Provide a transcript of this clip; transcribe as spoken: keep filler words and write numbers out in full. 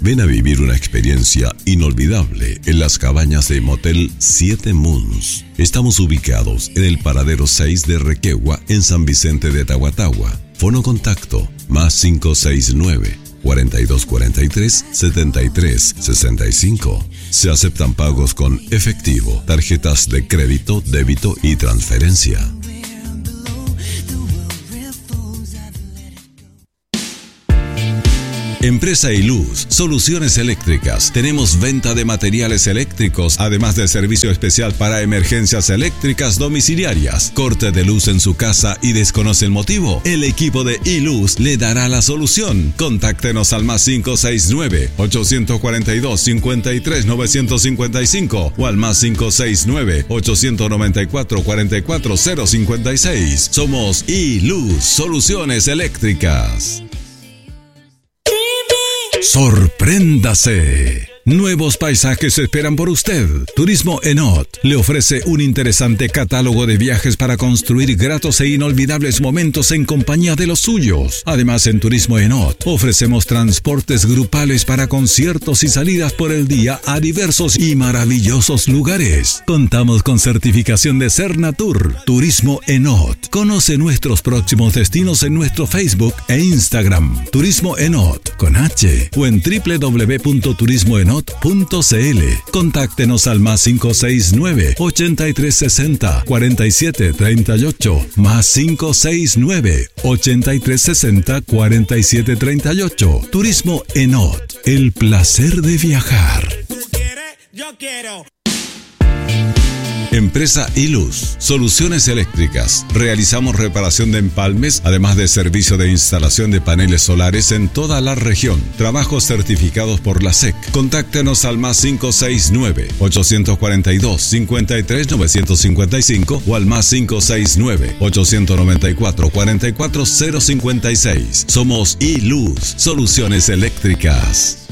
Ven a vivir una experiencia inolvidable en las cabañas de Motel Siete Moons. Estamos ubicados en el paradero seis de Requegua, en San Vicente de Tahuatahua. Fono contacto más cinco seis nueve, cuarenta y dos cuarenta y tres, setenta y tres sesenta y cinco. Se aceptan pagos con efectivo, tarjetas de crédito, débito y transferencia. Empresa Iluz, soluciones eléctricas. Tenemos venta de materiales eléctricos, además de servicio especial para emergencias eléctricas domiciliarias. Corte de luz en su casa y desconoce el motivo. El equipo de Iluz le dará la solución. Contáctenos al más cinco seis nueve, ocho cuatro dos, cinco tres nueve cinco cinco o al más cinco seis nueve, ocho nueve cuatro, cuatro cuatro cero cinco seis. Somos Iluz, soluciones eléctricas. ¡Sorpréndase! Nuevos paisajes esperan por usted. Turismo Enot le ofrece un interesante catálogo de viajes para construir gratos e inolvidables momentos en compañía de los suyos. Además, en Turismo Enot ofrecemos transportes grupales para conciertos y salidas por el día a diversos y maravillosos lugares. Contamos con certificación de Cernatur. Turismo Enot. Conoce nuestros próximos destinos en nuestro Facebook e Instagram. Turismo Enot con H o en doble u doble u doble u punto turismo enot punto c l. Contáctenos al más cinco seis nueve, ochenta y tres sesenta, cuarenta y siete treinta y ocho, más cinco seis nueve, ochenta y tres sesenta, cuarenta y siete treinta y ocho. Turismo Enot, el placer de viajar. ¿Tú quieres? Yo quiero. Empresa Iluz, soluciones eléctricas. Realizamos reparación de empalmes, además de servicio de instalación de paneles solares en toda la región. Trabajos certificados por la S E C. Contáctenos al más cinco seis nueve, ocho cuatro dos, cinco tres nueve cinco cinco o al más cinco seis nueve, ocho nueve cuatro, cuatro cuatro cero cinco seis. Somos Iluz, soluciones eléctricas.